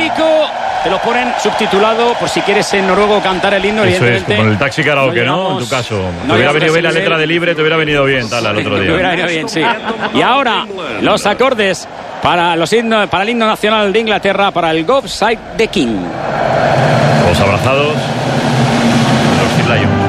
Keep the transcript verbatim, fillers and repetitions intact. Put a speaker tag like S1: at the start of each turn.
S1: público. Te lo ponen subtitulado por si quieres en noruego cantar el himno.
S2: Eso es, como el taxi karaoke, ¿no? En tu caso.
S1: No
S2: te hubiera venido bien la
S1: nivel.
S2: letra de Libre, te hubiera venido bien, tal, al otro día.
S1: Te hubiera venido bien, sí. Y ahora, los acordes para, los himnos, para el himno nacional de Inglaterra, para el God Save the King.
S2: Todos abrazados. Los Sea Lions.